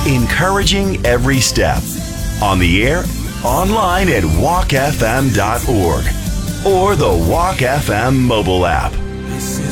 Encouraging every step. On the air, online at walkfm.org or the Walk FM mobile app. This is